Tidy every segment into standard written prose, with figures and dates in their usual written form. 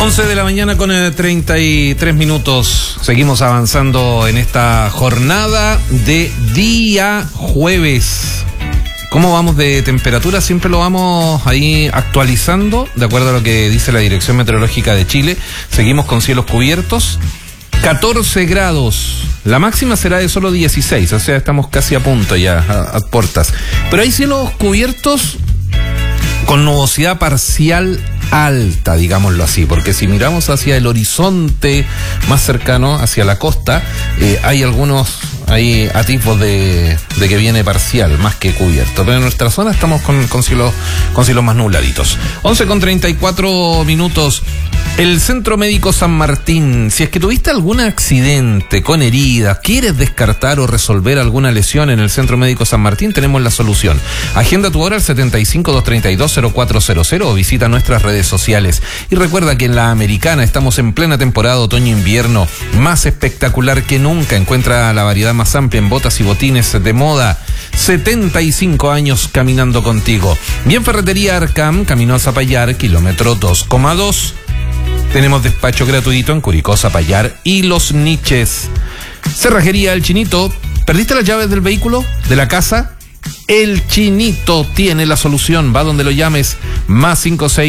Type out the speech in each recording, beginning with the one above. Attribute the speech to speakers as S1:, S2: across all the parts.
S1: 11 de la mañana con 33 minutos. Seguimos avanzando en esta jornada de día jueves. ¿Cómo vamos de temperatura? Siempre lo vamos ahí actualizando, de acuerdo a lo que dice la Dirección Meteorológica de Chile. Seguimos con cielos cubiertos. 14 grados. La máxima será de solo 16, o sea, estamos casi a punto ya, a puertas. Pero hay cielos cubiertos con nubosidad parcial alta, digámoslo así, porque si miramos hacia el horizonte más cercano, hacia la costa, hay algunos atisbos de que viene parcial, más que cubierto, pero en nuestra zona estamos con cielos más nubladitos. 11:34 minutos. El Centro Médico San Martín, si es que tuviste algún accidente con heridas, quieres descartar o resolver alguna lesión en el Centro Médico San Martín, tenemos la solución. Agenda tu hora al 75-232-0400 o visita nuestras redes sociales. Y recuerda que en La Americana estamos en plena temporada otoño-invierno, más espectacular que nunca. Encuentra la variedad más amplia en botas y botines de moda. 75 años caminando contigo. Bien, Ferretería Arcam, camino a Zapallar, kilómetro 2,2. Tenemos despacho gratuito en Curicó, Zapallar y Los Niches. Cerrajería El Chinito. ¿Perdiste las llaves del vehículo? ¿De la casa? El Chinito tiene la solución. Va donde lo llames. Más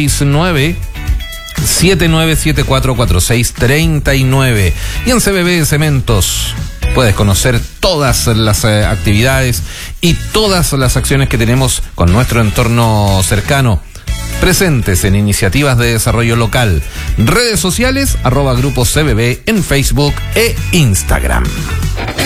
S1: 569-7974-4639. Y en CBB Cementos puedes conocer todas las actividades y todas las acciones que tenemos con nuestro entorno cercano. Presentes en iniciativas de desarrollo local. Redes sociales, @Grupo CBB en Facebook e Instagram.